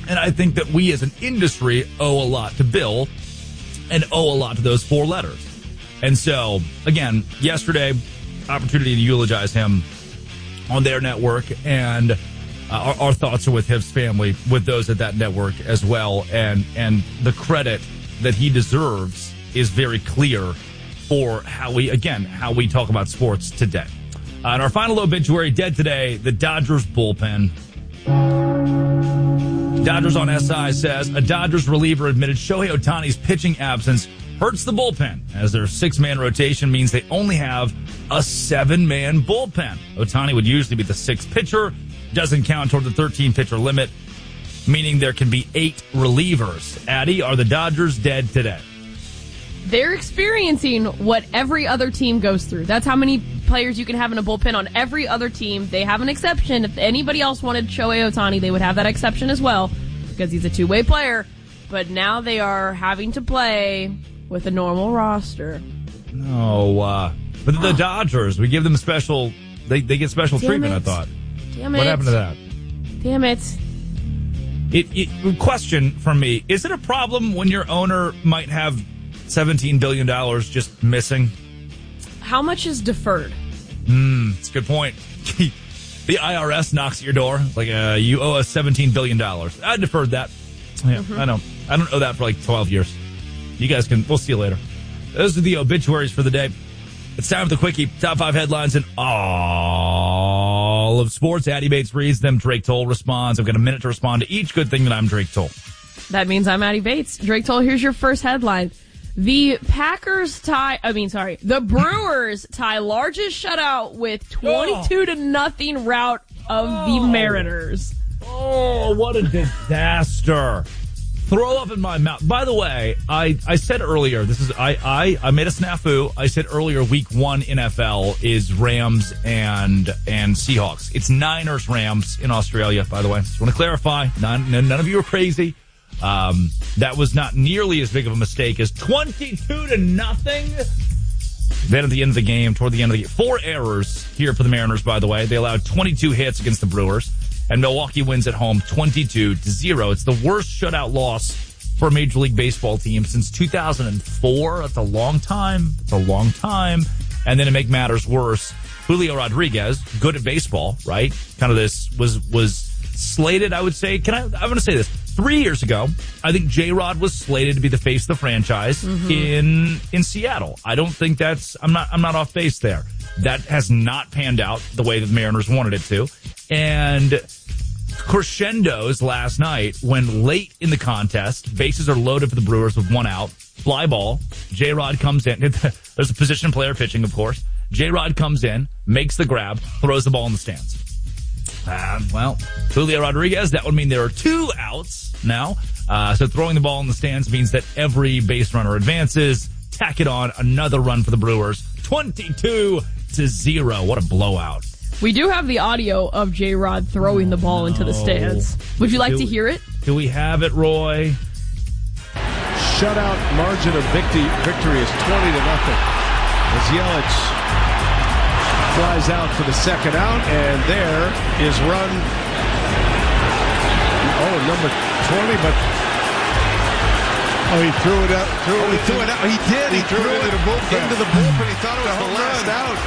And I think that we as an industry owe a lot to Bill and owe a lot to those four letters. And so, again, yesterday, opportunity to eulogize him on their network, and our thoughts are with his family, with those at that network as well. And the credit that he deserves is very clear for how we talk about sports today. And our final obituary, dead today, the Dodgers bullpen. Dodgers on SI says a Dodgers reliever admitted Shohei Ohtani's pitching absence hurts the bullpen, as their 6-man rotation means they only have a 7-man bullpen. Ohtani would usually be the 6th pitcher, doesn't count toward the 13-pitcher limit, meaning there can be 8 relievers. Addie, are the Dodgers dead today? They're experiencing what every other team goes through. That's how many players you can have in a bullpen on every other team. They have an exception. If anybody else wanted Shohei Ohtani, they would have that exception as well, because he's a two-way player. But now they are having to play with a normal roster. No, but the Dodgers, we give them special, they get special treatment, I thought. Damn it. What happened to that? Damn it. Question from me, is it a problem when your owner might have $17 billion just missing? How much is deferred? It's a good point. The IRS knocks at your door, like, you owe us $17 billion. I deferred that. Yeah, I know. I don't owe that for like 12 years. You guys we'll see you later. Those are the obituaries for the day. It's time for the Quickie. Top 5 headlines in all of sports. Addie Bates reads them. Drake Toll responds. I've got a minute to respond to each good thing that I'm Drake Toll. That means I'm Addie Bates. Drake Toll, here's your first headline. The Brewers tie largest shutout with 22-0 rout of the Mariners. Oh, what a disaster. Throw up in my mouth. By the way, I said earlier, I made a snafu. I said earlier, week 1 NFL is Rams and Seahawks. It's Niners Rams in Australia, by the way. Just want to clarify. None of you are crazy. That was not nearly as big of a mistake as 22-0. Then at the end of the game, toward the end of the game, 4 errors here for the Mariners, by the way. They allowed 22 hits against the Brewers. And Milwaukee wins at home 22-0. It's the worst shutout loss for a Major League Baseball team since 2004. That's a long time. And then to make matters worse, Julio Rodriguez, good at baseball, right? Kind of this was slated, I would say. I'm going to say this. 3 years ago, I think J-Rod was slated to be the face of the franchise in Seattle. I don't think I'm not off base there. That has not panned out the way that the Mariners wanted it to. And crescendos last night when late in the contest, bases are loaded for the Brewers with 1 out, fly ball, J-Rod comes in. There's a position player pitching, of course. J-Rod comes in, makes the grab, throws the ball in the stands. Julio Rodriguez, that would mean there are 2 outs now. So throwing the ball in the stands means that every base runner advances. Tack it on, another run for the Brewers. 22-0. What a blowout. We do have the audio of J-Rod throwing the ball into the stands. Would you like to hear it? Do we have it, Roy? Shutout margin of victory is 20-0. As Yelich flies out for the second out, and there is run. Number 20, but he threw it out. He threw it out. He did. He threw it into the bullpen. Into the bullpen. He thought it was the last out.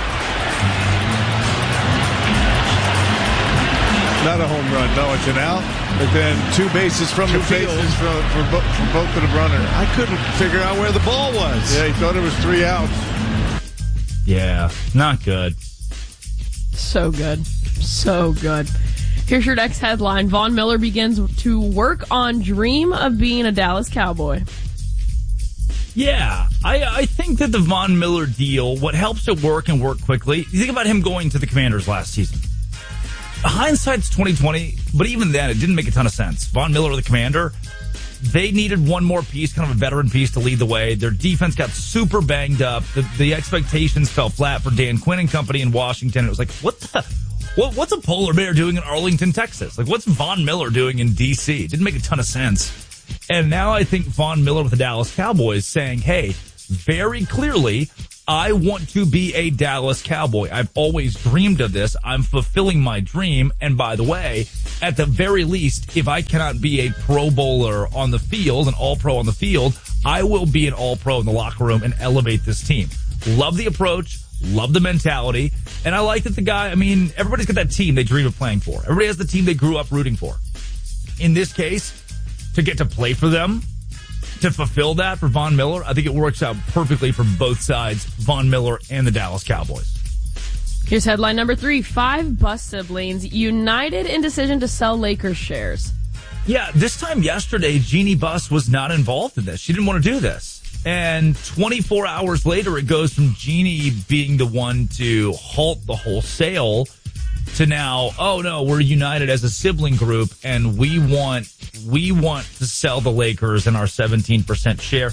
Not a home run. No, it's an out. But then 2 bases from the field. For both of the runners. I couldn't figure out where the ball was. Yeah, he thought it was 3 outs. Yeah, not good. So good. Here's your next headline. Von Miller begins to work on dream of being a Dallas Cowboy. Yeah, I think that the Von Miller deal, what helps it work and work quickly, you think about him going to the Commanders last season. Hindsight's 2020, but even then, it didn't make a ton of sense. Von Miller, the Commander, they needed one more piece, kind of a veteran piece to lead the way. Their defense got super banged up. The expectations fell flat for Dan Quinn and company in Washington. It was like, what's a polar bear doing in Arlington, Texas? Like, what's Von Miller doing in D.C.? It didn't make a ton of sense. And now I think Von Miller with the Dallas Cowboys saying, hey, very clearly, I want to be a Dallas Cowboy. I've always dreamed of this. I'm fulfilling my dream. And by the way, at the very least, if I cannot be a Pro Bowler on the field, an All-Pro on the field, I will be an All-Pro in the locker room and elevate this team. Love the approach. Love the mentality. And I like that the guy, everybody's got that team they dream of playing for. Everybody has the team they grew up rooting for. In this case, to get to play for them, to fulfill that for Von Miller, I think it works out perfectly for both sides, Von Miller and the Dallas Cowboys. Here's headline number 3. 5 Buss siblings united in decision to sell Lakers shares. Yeah, this time yesterday, Jeannie Buss was not involved in this. She didn't want to do this. And 24 hours later, it goes from Jeannie being the one to halt the whole sale to now, oh no, we're united as a sibling group and we want to sell the Lakers and our 17% share.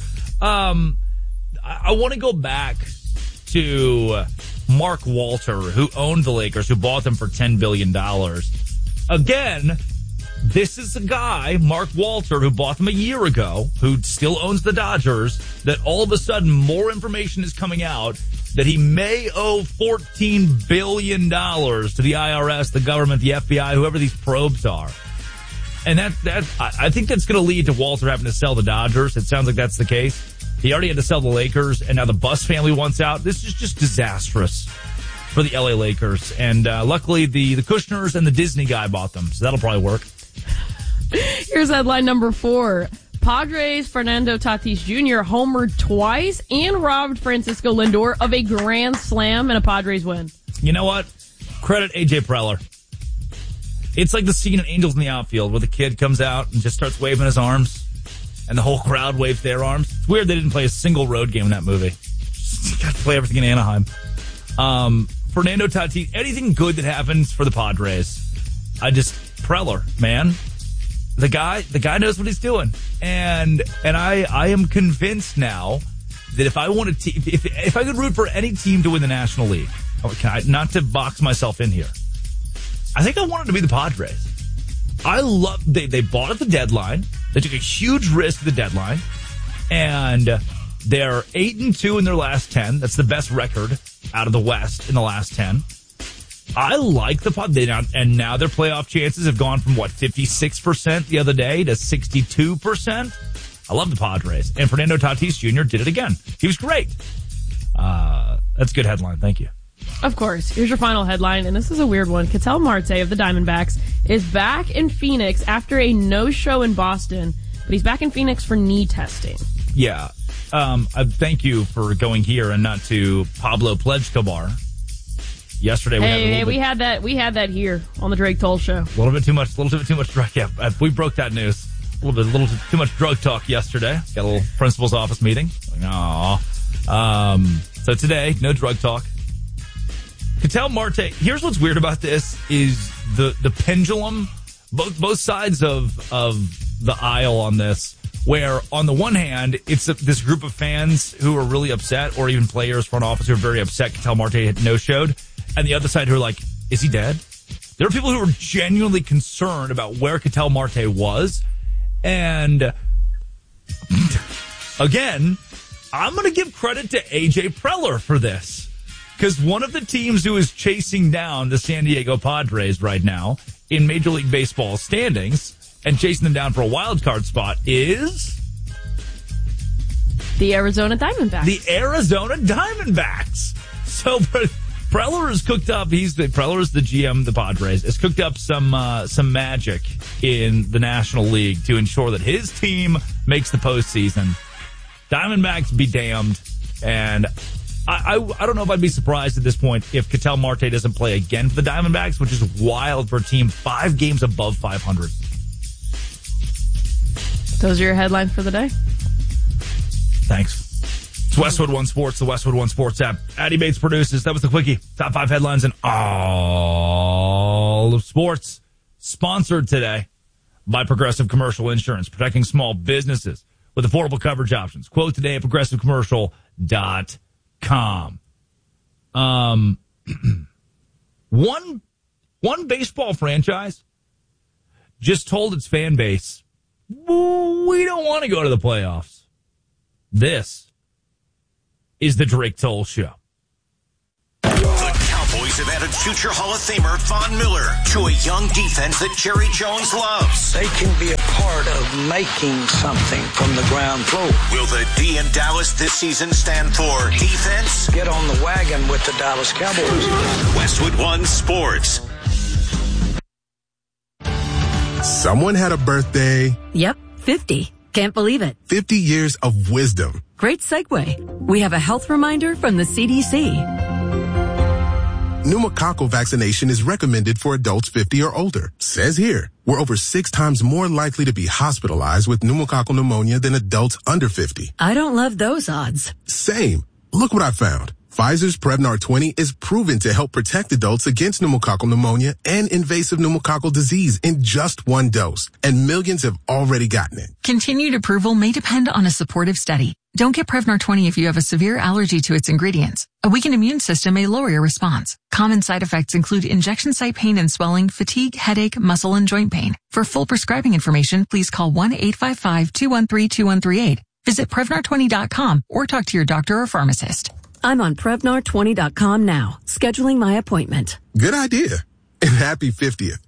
I want to go back to Mark Walter, who owned the Lakers, who bought them for $10 billion. Again, this is a guy, Mark Walter, who bought them a year ago, who still owns the Dodgers, that all of a sudden more information is coming out that he may owe $14 billion to the IRS, the government, the FBI, whoever these probes are. And I think that's going to lead to Walter having to sell the Dodgers. It sounds like that's the case. He already had to sell the Lakers, and now the Buss family wants out. This is just disastrous for the LA Lakers. And luckily, the Kushners and the Disney guy bought them, so that'll probably work. Here's headline number 4. Padres' Fernando Tatis Jr. homered twice and robbed Francisco Lindor of a grand slam in a Padres win. You know what? Credit A.J. Preller. It's like the scene in Angels in the Outfield where the kid comes out and just starts waving his arms and the whole crowd waves their arms. It's weird they didn't play a single road game in that movie. Just got to play everything in Anaheim. Fernando Tatis, anything good that happens for the Padres, Preller, man. The guy knows what he's doing. And I am convinced now that if I want to, if I could root for any team to win the National League, not to box myself in here, I think I want it to be the Padres. They bought at the deadline. They took a huge risk at the deadline. And they're 8-2 in their last 10. That's the best record out of the West in the last 10. I like the Padres, and now their playoff chances have gone from 56% the other day to 62%. I love the Padres, and Fernando Tatis Jr. did it again. He was great. That's a good headline. Thank you. Of course. Here's your final headline, and this is a weird one. Ketel Marte of the Diamondbacks is back in Phoenix after a no-show in Boston, but he's back in Phoenix for knee testing. Yeah. Thank you for going here and not to Pablo Plejkobar. Yesterday we had that here on the Drake Toll Show. A little bit too much drug. Yeah, we broke that news. A little too much drug talk yesterday. Got a little principal's office meeting. So today, no drug talk. Ketel Marte. Here's what's weird about this is the pendulum, both sides of the aisle on this. Where on the one hand, it's this group of fans who are really upset, or even players, front office who are very upset Ketel Marte had no-showed. And the other side who are like, is he dead? There are people who are genuinely concerned about where Ketel Marte was. And again, I'm going to give credit to A.J. Preller for this. Because one of the teams who is chasing down the San Diego Padres right now in Major League Baseball standings and chasing them down for a wild card spot is the Arizona Diamondbacks. The Arizona Diamondbacks. So Preller is cooked up. Preller is the GM of the Padres. Has cooked up some magic in the National League to ensure that his team makes the postseason. Diamondbacks be damned. And I don't know if I'd be surprised at this point if Ketel Marte doesn't play again for the Diamondbacks, which is wild for a team 5 games above 500. Those are your headlines for the day. Thanks. It's Westwood One Sports, the Westwood One Sports app. Addy Bates produces. That was the Quickie. Top 5 headlines in all of sports. Sponsored today by Progressive Commercial Insurance, protecting small businesses with affordable coverage options. Quote today at progressivecommercial.com. One baseball franchise just told its fan base, we don't want to go to the playoffs. This is the Drake Toll Show. The Cowboys have added future Hall of Famer Von Miller to a young defense that Jerry Jones loves. They can be a part of making something from the ground floor. Will the D in Dallas this season stand for defense? Get on the wagon with the Dallas Cowboys. Westwood One Sports. Someone had a birthday. Yep, 50. Can't believe it. 50 years of wisdom. Great segue. We have a health reminder from the CDC. Pneumococcal vaccination is recommended for adults 50 or older. Says here, we're over 6 times more likely to be hospitalized with pneumococcal pneumonia than adults under 50. I don't love those odds. Same. Look what I found. Pfizer's Prevnar 20 is proven to help protect adults against pneumococcal pneumonia and invasive pneumococcal disease in just 1 dose, and millions have already gotten it. Continued approval may depend on a supportive study. Don't get Prevnar 20 if you have a severe allergy to its ingredients. A weakened immune system may lower your response. Common side effects include injection site pain and swelling, fatigue, headache, muscle, and joint pain. For full prescribing information, please call 1-855-213-2138. Visit Prevnar20.com or talk to your doctor or pharmacist. I'm on Prevnar20.com now, scheduling my appointment. Good idea. And happy 50th.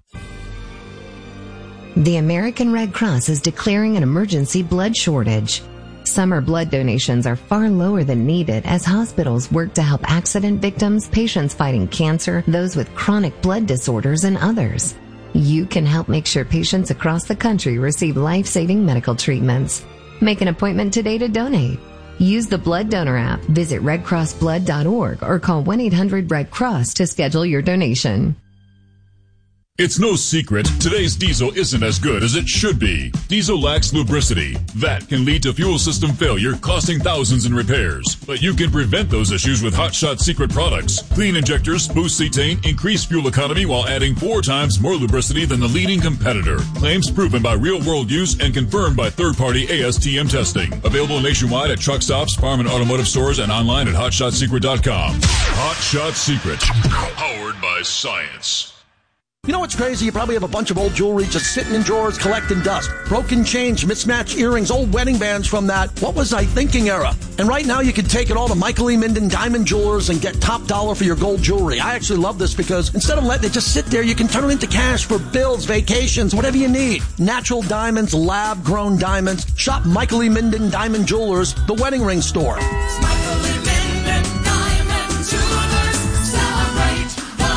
The American Red Cross is declaring an emergency blood shortage. Summer blood donations are far lower than needed as hospitals work to help accident victims, patients fighting cancer, those with chronic blood disorders, and others. You can help make sure patients across the country receive life-saving medical treatments. Make an appointment today to donate. Use the Blood Donor app, visit redcrossblood.org, or call 1-800-RED-CROSS to schedule your donation. It's no secret, today's diesel isn't as good as it should be. Diesel lacks lubricity. That can lead to fuel system failure, costing thousands in repairs. But you can prevent those issues with Hot Shot Secret products. Clean injectors, boost cetane, increase fuel economy while adding 4 times more lubricity than the leading competitor. Claims proven by real-world use and confirmed by third-party ASTM testing. Available nationwide at truck stops, farm and automotive stores, and online at hotshotsecret.com. Hot Shot Secret. Powered by science. You know what's crazy? You probably have a bunch of old jewelry just sitting in drawers collecting dust. Broken chains, mismatched earrings, old wedding bands from that what was I thinking era. And right now you can take it all to Michael E. Minden Diamond Jewelers and get top dollar for your gold jewelry. I actually love this because instead of letting it just sit there, you can turn it into cash for bills, vacations, whatever you need. Natural diamonds, lab-grown diamonds. Shop Michael E. Minden Diamond Jewelers, the wedding ring store. Michael E. Minden Diamond Jewelers, celebrate the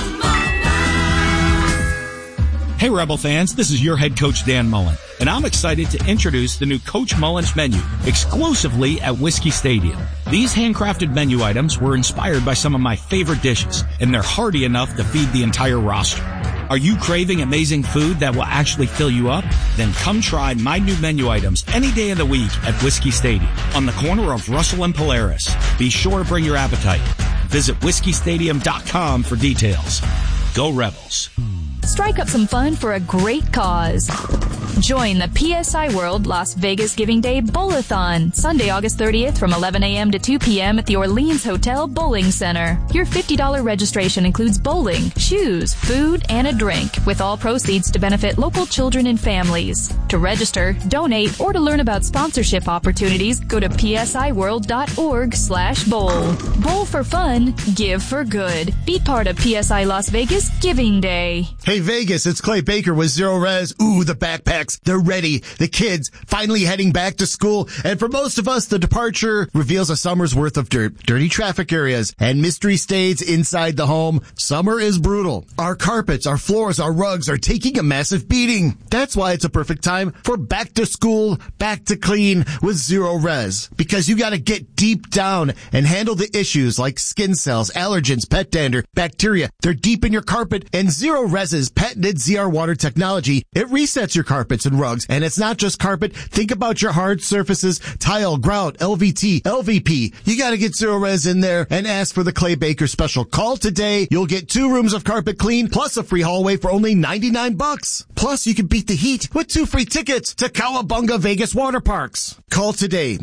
moment. Hey Rebel fans, this is your head coach Dan Mullen, and I'm excited to introduce the new Coach Mullen's menu exclusively at Whiskey Stadium. These handcrafted menu items were inspired by some of my favorite dishes, and they're hearty enough to feed the entire roster. Are you craving amazing food that will actually fill you up? Then come try my new menu items any day of the week at Whiskey Stadium on the corner of Russell and Polaris. Be sure to bring your appetite. Visit whiskeystadium.com for details. Go Rebels. Strike up some fun for a great cause. Join the PSI World Las Vegas Giving Day Bowl-a-thon, Sunday, August 30th from 11 a.m. to 2 p.m. at the Orleans Hotel Bowling Center. Your $50 registration includes bowling, shoes, food, and a drink, with all proceeds to benefit local children and families. To register, donate, or to learn about sponsorship opportunities, go to psiworld.org/bowl. Bowl for fun, give for good. Be part of PSI Las Vegas Giving Day. Hey Vegas, it's Clay Baker with Zero Res. Ooh, the backpacks, they're ready. The kids finally heading back to school. And for most of us, the departure reveals a summer's worth of dirt, dirty traffic areas, and mystery stays inside the home. Summer is brutal. Our carpets, our floors, our rugs are taking a massive beating. That's why it's a perfect time for back to school, back to clean with Zero Res. Because you gotta get deep down and handle the issues like skin cells, allergens, pet dander, bacteria. They're deep in your carpet, and Zero Res's patented ZR water technology, it resets your carpets and rugs. And it's not just carpet. Think about your hard surfaces, tile, grout, LVT, LVP. You gotta get Zero Res in there and ask for the Clay Baker special. Call today. You'll get 2 rooms of carpet clean plus a free hallway for only $99. Plus, you can beat the heat with 2 free tickets to Cowabunga Vegas Water Parks. Call today,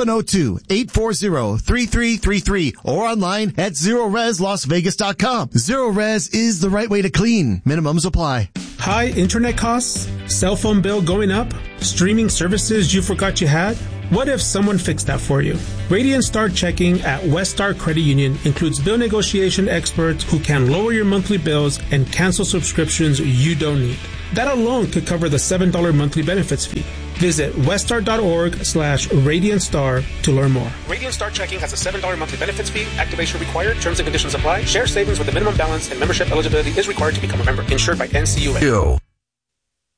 702-840-3333 or online at ZeroResLasVegas.com. Zero Res is the right way to clean. Minimums apply. High internet costs? Cell phone bill going up? Streaming services you forgot you had? What if someone fixed that for you? Radiant Star Checking at West Star Credit Union includes bill negotiation experts who can lower your monthly bills and cancel subscriptions you don't need. That alone could cover the $7 monthly benefits fee. Visit weststar.org/RadiantStar to learn more. Radiant Star Checking has a $7 monthly benefits fee. Activation required. Terms and conditions apply. Share savings with a minimum balance and membership eligibility is required to become a member. Insured by NCUA.